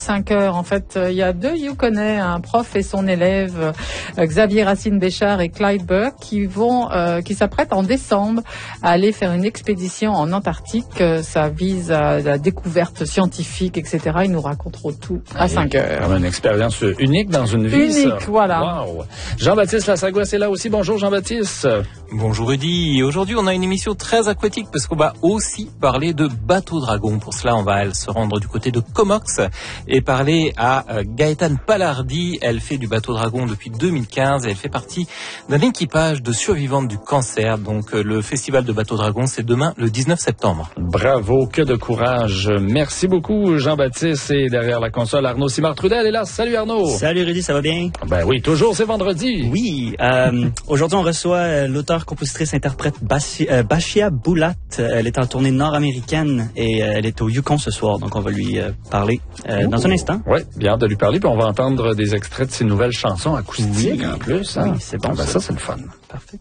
5 heures. En fait, il y a 2 Yukonnais, un prof et son élève, Xavier Racine Béchard et Clyde Burke, qui s'apprêtent en décembre à aller faire une expédition en Antarctique. Ça vise à la découverte scientifique, etc. Ils nous raconteront tout à 5 heures. Une expérience unique dans une vie. Unique, voilà. Wow. Jean-Baptiste Lassagouas est là aussi. Bonjour Jean-Baptiste. Bonjour Rudy. Aujourd'hui, on a une émission très aquatique parce qu'on va aussi parler de bateau-dragon. Pour cela, on va se rendre du côté de Comox et parler à Gaëtane Palardi. Elle fait du bateau-dragon depuis 2015 et elle fait partie d'un équipage de survivantes du cancer. Donc, le festival de bateau-dragon, c'est demain, le 19 septembre. Bravo, que de courage. Merci beaucoup Jean-Baptiste. Et derrière la console, Arnaud Simard-Trudel est là. Salut Arnaud. Salut Rudy, ça va bien? Ben oui, toujours, c'est vendredi. Oui, aujourd'hui on reçoit l'auteur, compositrice, interprète Bashia Boulat. Elle est en tournée nord-américaine et elle est au Yukon ce soir, donc on va lui parler dans un instant. Oui, bien hâte de lui parler, puis on va entendre des extraits de ses nouvelles chansons acoustiques en plus. Hein? Oui, c'est bon. Ben ça, c'est le fun. Parfait.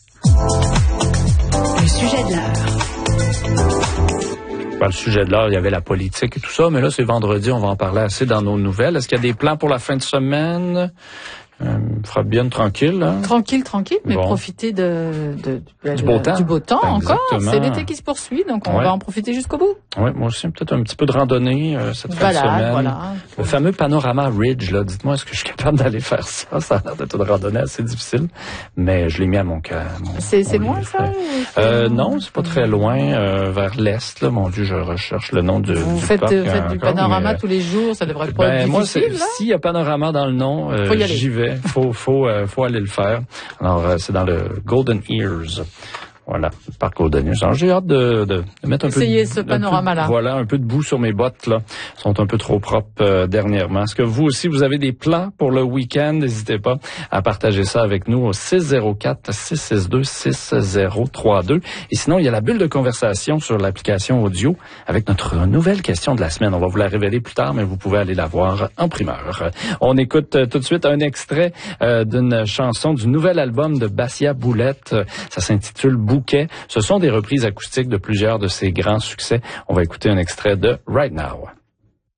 Le sujet de l'heure. Ben, le sujet de l'heure, il y avait la politique et tout ça, mais là, c'est vendredi, on va en parler assez dans nos nouvelles. Est-ce qu'il y a des plans pour la fin de semaine? Fabienne, tranquille. Hein? Tranquille, mais bon. Profiter du beau temps. Du beau temps encore. Exactement. C'est l'été qui se poursuit, donc on va en profiter jusqu'au bout. Oui, moi aussi, peut-être un petit peu de randonnée cette fin de semaine. Voilà. Le fameux panorama Ridge, là, dites-moi, est-ce que je suis capable d'aller faire ça? Ça a l'air d'être une randonnée assez difficile, mais je l'ai mis à mon cœur. C'est loin, ça? Non, c'est pas très loin, vers l'est, là. Mon Dieu, je recherche le nom du faites parc. Vous faites du panorama tous les jours, ça devrait pas être difficile, là? S'il y a panorama dans le nom, j'y vais. Faut aller le faire. Alors, c'est dans le Golden Ears. Voilà, le parc Golden Ears. Alors, j'ai hâte de mettre un peu essayer ce panorama-là. Voilà, un peu de boue sur mes bottes, là. Elles sont un peu trop propres dernièrement. Est-ce que vous aussi, vous avez des plans pour le week-end? N'hésitez pas à partager ça avec nous au 604-662-6032. Et sinon, il y a la bulle de conversation sur l'application audio avec notre nouvelle question de la semaine. On va vous la révéler plus tard, mais vous pouvez aller la voir en primeur. On écoute tout de suite un extrait d'une chanson du nouvel album de Bashia Boulat. Ça s'intitule Bouquet. Ce sont des reprises acoustiques de plusieurs de ses grands succès. On va écouter un extrait de Right Now.